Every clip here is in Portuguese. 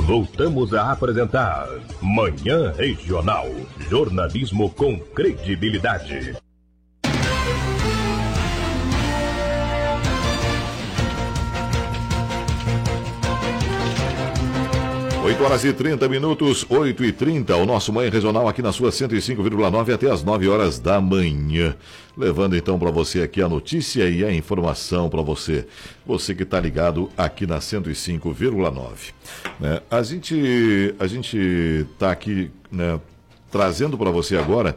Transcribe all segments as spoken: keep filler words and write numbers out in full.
Voltamos a apresentar Manhã Regional. Jornalismo com credibilidade. oito horas e trinta minutos, oito e trinta, o nosso Manhã Regional aqui na sua cento e cinco vírgula nove até as nove horas da manhã. Levando então para você aqui a notícia e a informação para você. Você que está ligado aqui na cento e cinco vírgula nove. Né? A gente a gente está aqui, né, trazendo para você agora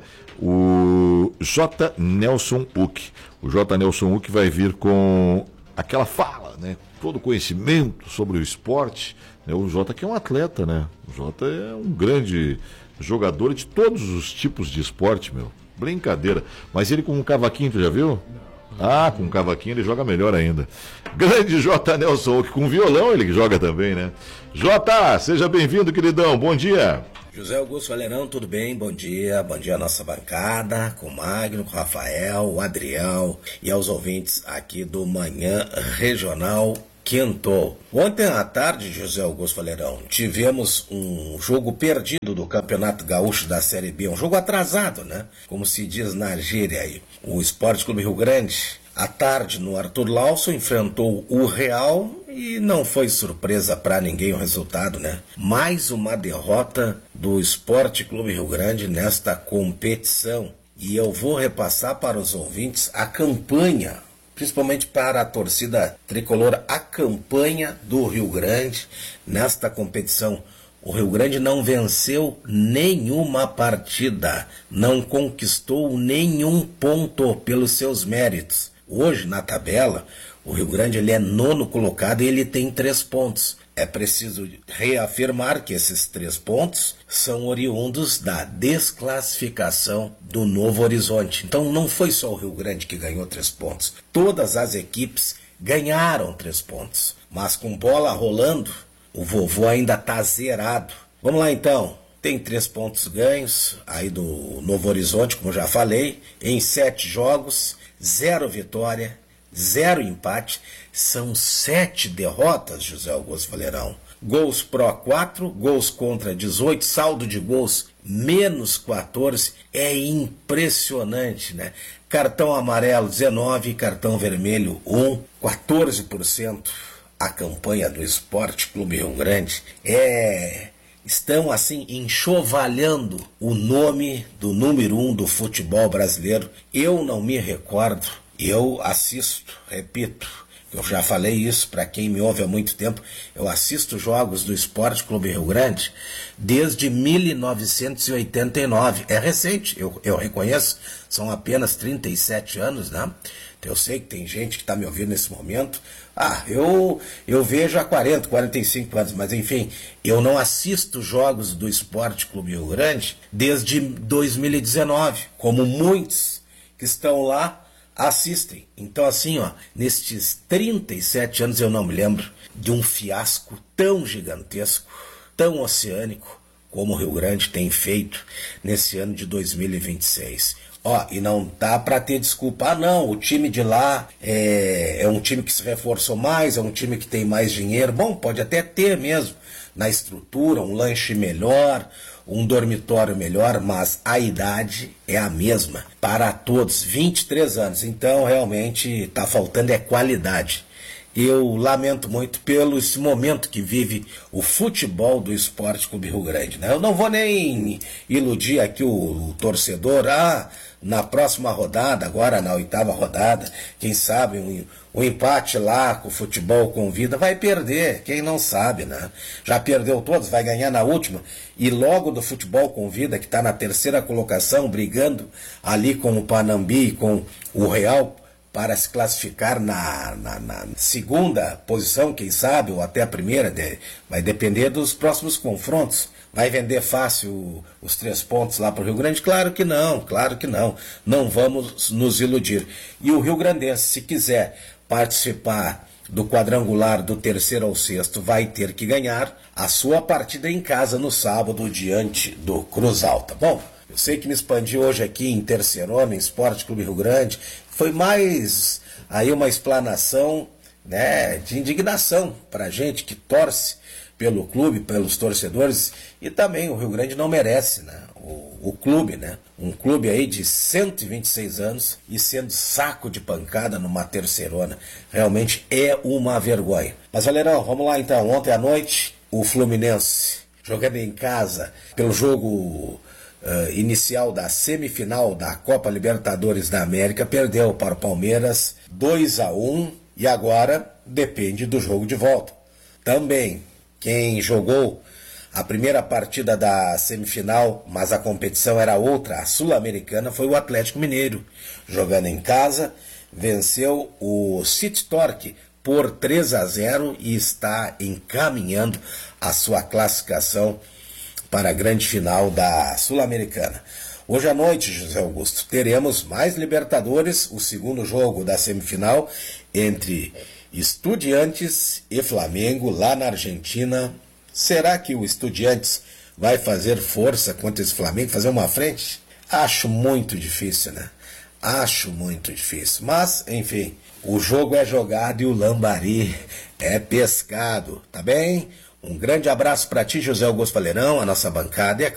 o J. Nelson Uck. O J. Nelson Uck vai vir com aquela fala, né? Todo conhecimento sobre o esporte. O Jota que é um atleta, né? O Jota é um grande jogador de todos os tipos de esporte, meu. Brincadeira. Mas ele com um cavaquinho, tu já viu? Não. Ah, com um cavaquinho ele joga melhor ainda. Grande J. Nelson, que com violão ele joga também, né? Jota, seja bem-vindo, queridão. Bom dia. José Augusto Valerão, tudo bem? Bom dia. Bom dia à nossa bancada, com o Magno, com o Rafael, o Adriel e aos ouvintes aqui do Manhã Regional Quinto. Ontem à tarde, José Augusto Valerão, tivemos um jogo perdido do Campeonato Gaúcho da Série B, um jogo atrasado, né? Como se diz na gíria aí. O Esporte Clube Rio Grande, à tarde, no Arthur Lawson, enfrentou o Real e não foi surpresa para ninguém o resultado, né? Mais uma derrota do Esporte Clube Rio Grande nesta competição. E eu vou repassar para os ouvintes a campanha, principalmente para a torcida tricolor, a campanha do Rio Grande nesta competição. O Rio Grande não venceu nenhuma partida, não conquistou nenhum ponto pelos seus méritos. Hoje, na tabela, o Rio Grande ele é nono colocado e ele tem três pontos. É preciso reafirmar que esses três pontos são oriundos da desclassificação do Novo Horizonte. Então não foi só o Rio Grande que ganhou três pontos. Todas as equipes ganharam três pontos. Mas com bola rolando, o vovô ainda está zerado. Vamos lá então. Tem três pontos ganhos aí do Novo Horizonte, como já falei, em sete jogos, zero vitória, zero empate. São sete derrotas, José Augusto Valerão. Gols pró quatro, gols contra dezoito, saldo de gols menos quatorze. É impressionante, né? Cartão amarelo dezenove, cartão vermelho um, quatorze por cento. A campanha do Esporte Clube Rio Grande é... estão assim enxovalhando o nome do número um do futebol brasileiro. Eu não me recordo, eu assisto, repito, eu já falei isso para quem me ouve há muito tempo, eu assisto jogos do Esporte Clube Rio Grande desde mil novecentos e oitenta e nove. É recente, eu, eu reconheço, são apenas trinta e sete anos, né? Eu sei que tem gente que está me ouvindo nesse momento. Ah, eu, eu vejo há quarenta, quarenta e cinco anos, mas enfim, eu não assisto jogos do Esporte Clube Rio Grande desde dois mil e dezenove, como muitos que estão lá assistem. Então assim, ó, nestes trinta e sete anos eu não me lembro de um fiasco tão gigantesco, tão oceânico, como o Rio Grande tem feito nesse ano de dois mil e vinte e seis. Ó, e não dá para ter desculpa. Ah, não, o time de lá é, é um time que se reforçou mais, é um time que tem mais dinheiro. Bom, pode até ter mesmo na estrutura, um lanche melhor, um dormitório melhor, mas a idade é a mesma para todos, vinte e três anos. Então, realmente, está faltando é qualidade. Eu lamento muito pelo esse momento que vive o futebol do Esporte Clube Rio Grande, né? Eu não vou nem iludir aqui o, o torcedor, ah, na próxima rodada, agora na oitava rodada, quem sabe um, um empate lá com o futebol com vida vai perder, quem não sabe, né? Já perdeu todos, vai ganhar na última, e logo do futebol com vida, que está na terceira colocação, brigando ali com o Panambi e com o Real, para se classificar na, na, na segunda posição, quem sabe, ou até a primeira, de, vai depender dos próximos confrontos. Vai vender fácil os três pontos lá para o Rio Grande? Claro que não, claro que não. Não vamos nos iludir. E o Rio Grandense, se quiser participar do quadrangular do terceiro ao sexto, vai ter que ganhar a sua partida em casa no sábado, diante do Cruz Alta. Bom, eu sei que me expandi hoje aqui em Terceirona, em Esporte Clube Rio Grande. Foi mais aí uma explanação né, de indignação para a gente que torce pelo clube, pelos torcedores, e também o Rio Grande não merece, né, o, o clube, né, um clube aí de cento e vinte e seis anos e sendo saco de pancada numa terceirona, realmente é uma vergonha. Mas Valerão, vamos lá então, ontem à noite o Fluminense, jogando em casa pelo jogo uh, inicial da semifinal da Copa Libertadores da América, perdeu para o Palmeiras dois a um e agora depende do jogo de volta. Também quem jogou a primeira partida da semifinal, mas a competição era outra, a Sul-Americana, foi o Atlético Mineiro. Jogando em casa, venceu o City Torque por três a zero e está encaminhando a sua classificação para a grande final da Sul-Americana. Hoje à noite, José Augusto, teremos mais Libertadores, o segundo jogo da semifinal entre Estudiantes e Flamengo lá na Argentina. Será que o Estudiantes vai fazer força contra esse Flamengo, fazer uma frente? Acho muito difícil, né? Acho muito difícil. Mas, enfim, o jogo é jogado e o lambari é pescado, tá bem? Um grande abraço para ti, José Augusto Valerão, a nossa bancada e a